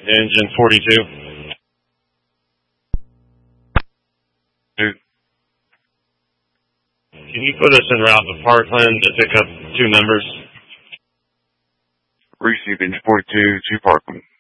Engine 42. Can you put us en route to Parkland to pick up 2 members? Receive Engine 42 to Parkland.